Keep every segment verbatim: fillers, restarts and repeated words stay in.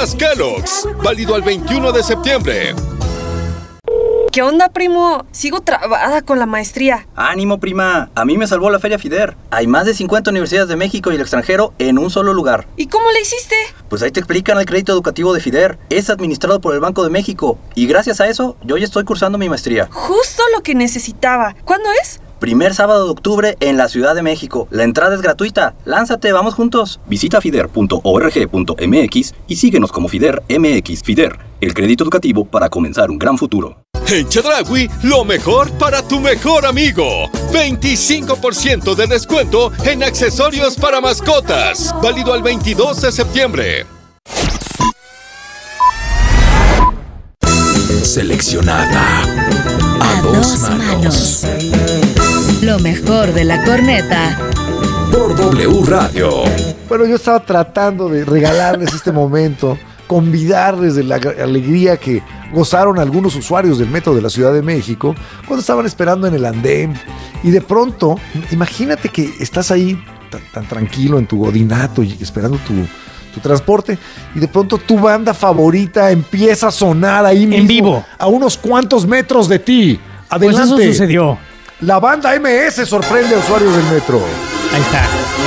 Galletas Kellogg's. Válido al veintiuno de septiembre. ¿Qué onda, primo? Sigo trabada con la maestría. ¡Ánimo, prima! A mí me salvó la Feria FIDER. Hay más de cincuenta universidades de México y el extranjero en un solo lugar. ¿Y cómo le hiciste? Pues ahí te explican el crédito educativo de FIDER. Es administrado por el Banco de México. Y gracias a eso, yo ya estoy cursando mi maestría. Justo lo que necesitaba. ¿Cuándo es? Primer sábado de octubre en la Ciudad de México. La entrada es gratuita. Lánzate, vamos juntos. Visita fider punto org punto m x y síguenos como FIDER M X. FIDER, el crédito educativo para comenzar un gran futuro. En Chedraui, lo mejor para tu mejor amigo. veinticinco por ciento de descuento en accesorios para mascotas. Válido al veintidós de septiembre. Seleccionada a, a dos, dos manos. manos. Lo mejor de la corneta. Por W Radio. Bueno, yo estaba tratando de regalarles este momento, convidarles de la alegría que gozaron algunos usuarios del metro de la Ciudad de México cuando estaban esperando en el andén. Y de pronto, imagínate que estás ahí tan, tan tranquilo en tu godinato y esperando tu, tu transporte, y de pronto tu banda favorita empieza a sonar ahí mismo, en vivo, a unos cuantos metros de ti. Adelante. Pues eso sucedió. La banda M S sorprende a usuarios del metro. Ahí está.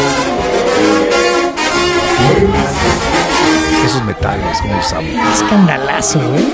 Esos metales, como los amo. Escandalazo, ¿eh?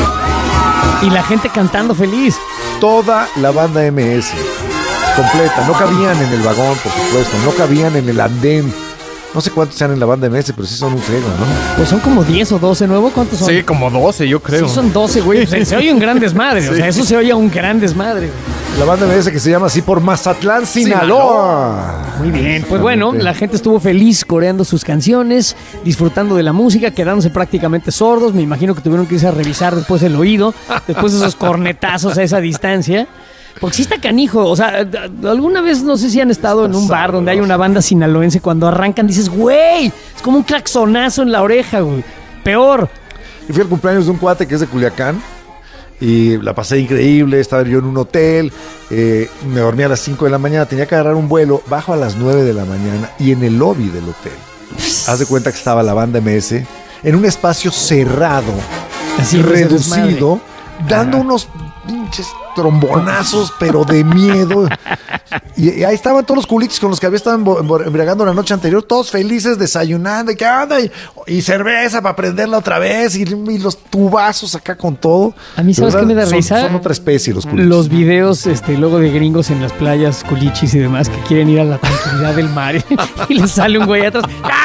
Y la gente cantando feliz. Toda la banda M S completa. No cabían en el vagón, por supuesto. No cabían en el andén. No sé cuántos sean en la banda M S, pero sí son un frego, ¿no? Pues son como diez o doce, ¿nuevo? ¿Cuántos son? Sí, como doce, yo creo. Sí, son doce, güey. Se, se oye un gran desmadre. Sí. O sea, eso se oye un gran desmadre. La banda M S que se llama así por Mazatlán, Sinaloa. Muy bien. Pues bueno, la gente estuvo feliz coreando sus canciones, disfrutando de la música, quedándose prácticamente sordos. Me imagino que tuvieron que irse a revisar después el oído, después de esos cornetazos a esa distancia. Porque sí está canijo, o sea, alguna vez no sé si han estado en un bar donde hay una banda sinaloense, cuando arrancan dices, güey, es como un claxonazo en la oreja, güey, peor. Y fui al cumpleaños de un cuate que es de Culiacán y la pasé increíble, estaba yo en un hotel, eh, me dormí a las cinco de la mañana, tenía que agarrar un vuelo, bajo a las nueve de la mañana y en el lobby del hotel, haz de cuenta que estaba la banda M S en un espacio cerrado, así reducido, dando ah. unos pinches trombonazos, pero de miedo. Y, y ahí estaban todos los culichis con los que había estado embriagando la noche anterior, todos felices, desayunando, y que anda, y, y cerveza para prenderla otra vez, y, y los tubazos acá con todo. A mí, ¿sabes qué me da son, risa? Son otra especie los culichis. Los videos, este, luego de gringos en las playas, culichis y demás, que quieren ir a la tranquilidad del mar, y les sale un güey atrás,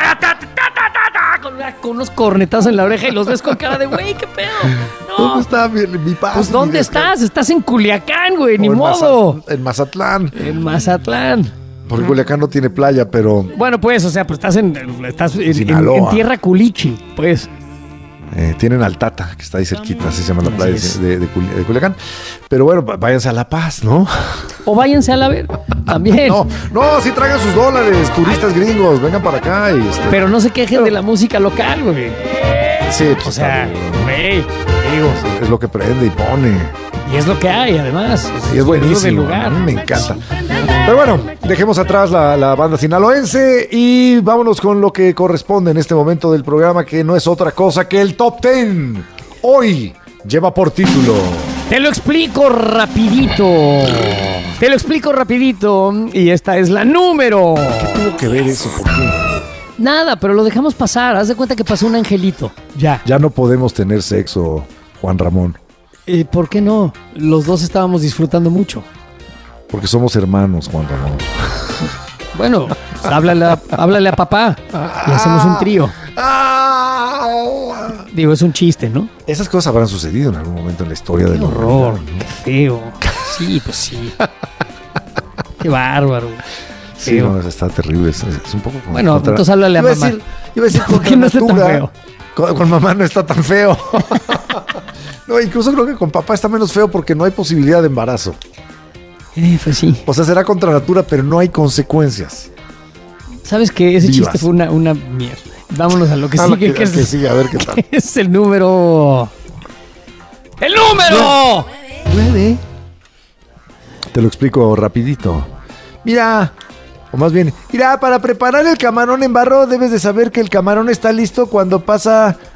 Con, con unos cornetazos en la oreja, y los ves con cara de, güey, ¿qué pedo? No. ¿Dónde está mi, mi paz? Pues, ¿dónde estás? Estás en Culiacán, güey, ni en modo. Mazat- en Mazatlán. En Mazatlán. Porque Culiacán no tiene playa, pero... Bueno, pues, o sea, pues estás en, estás en, en, en tierra culichi, pues. Eh, tienen Altata, que está ahí cerquita, así se llama la playa de, de, de Culiacán. Pero bueno, váyanse a La Paz, ¿no? O váyanse a la ver, también. No, no, sí traigan sus dólares, turistas gringos, vengan para acá. Y este... Pero no se quejen pero... de la música local, güey. Sí, pues, o sea, güey, digo. Es lo que prende y pone. Y es lo que hay, además. Y es buenísimo. Del lugar. A mí me encanta. Pero bueno, dejemos atrás la, la banda sinaloense y vámonos con lo que corresponde en este momento del programa, que no es otra cosa que el Top Ten. Hoy lleva por título... Te lo explico rapidito. Te lo explico rapidito. Y esta es la número. ¿Qué tuvo que ver eso? ¿Por qué? Nada, pero lo dejamos pasar. Haz de cuenta que pasó un angelito. Ya. Ya no podemos tener sexo, Juan Ramón. Eh, ¿Por qué no? Los dos estábamos disfrutando mucho. Porque somos hermanos, Juan Ramón. Bueno, háblale a, háblale a papá y hacemos un trío. Digo, es un chiste, ¿no? Esas cosas habrán sucedido en algún momento en la historia del horror. Qué feo. Sí, pues sí. Qué bárbaro. Sí, no, está terrible. Es, es un poco como bueno, contra... entonces háblale a iba mamá. A decir, iba a decir ¿por qué no está tan feo? Con, con mamá no está tan feo. No, incluso creo que con papá está menos feo porque no hay posibilidad de embarazo. Eh, pues sí. O sea, será contra natura, pero no hay consecuencias. ¿Sabes qué? Ese Vivas. chiste fue una, una mierda. Vámonos a lo que a sigue. Lo que, que, es, que sigue, a ver qué tal. Es el número... ¡El número! nueve. Te lo explico rapidito. Mira, o más bien, mira, para preparar el camarón en barro debes de saber que el camarón está listo cuando pasa